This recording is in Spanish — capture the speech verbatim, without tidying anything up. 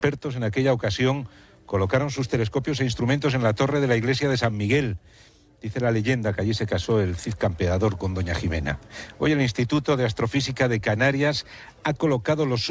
expertos en aquella ocasión colocaron sus telescopios e instrumentos en la torre de la iglesia de San Miguel. Dice la leyenda que allí se casó el Cid Campeador con doña Jimena. Hoy el Instituto de Astrofísica de Canarias ha colocado los